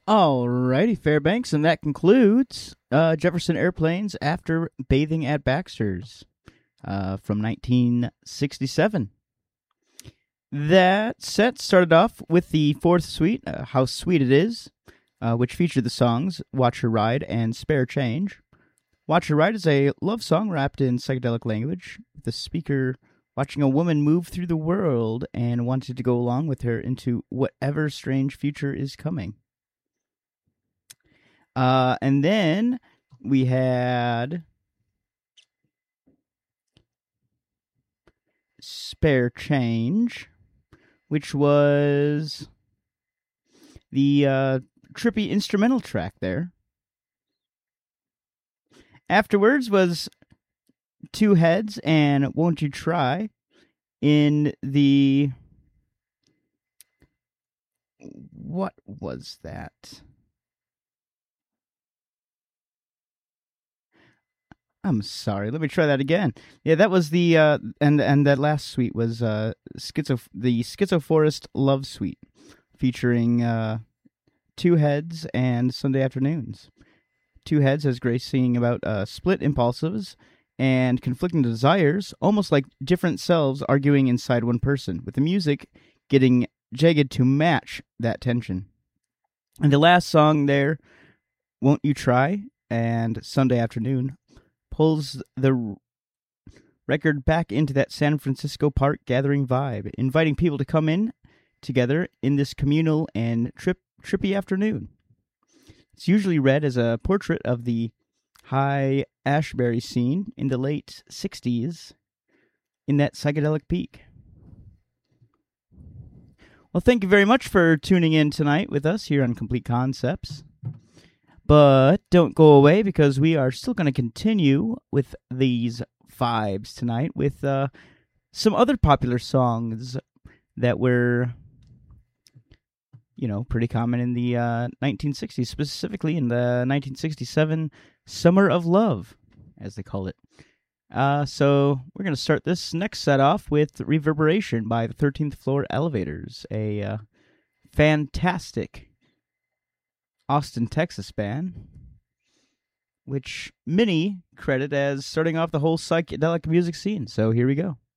Alrighty, Fairbanks, and that concludes Jefferson Airplanes After Bathing at Baxter's from 1967. That set started off with the fourth suite, How Sweet It Is, which featured the songs Watch Her Ride and Spare Change. Watch Her Ride is a love song wrapped in psychedelic language, with the speaker watching a woman move through the world and wanted to go along with her into whatever strange future is coming. And then we had Spare Change, which was the trippy instrumental track there. Afterwards was Two Heads and Won't You Try in the... What was that? I'm sorry. Let me try that again. Yeah, that was the and that last suite was the Schizoforest Love Suite, featuring Two Heads and Sunday Afternoons. Two Heads has Grace singing about split impulses and conflicting desires, almost like different selves arguing inside one person, with the music getting jagged to match that tension. And the last song there, Won't You Try, and Sunday Afternoon, pulls the record back into that San Francisco park gathering vibe, inviting people to come in together in this communal and trippy afternoon. It's usually read as a portrait of the High Ashbury scene in the late 60s in that psychedelic peak. Well, thank you very much for tuning in tonight with us here on Complete Concepts. But don't go away, because we are still going to continue with these vibes tonight with some other popular songs that were, pretty common in the 1960s, specifically in the 1967 Summer of Love, as they call it. So we're going to start this next set off with Reverberation by the 13th Floor Elevators, a fantastic Austin, Texas band, which many credit as starting off the whole psychedelic music scene. So here we go.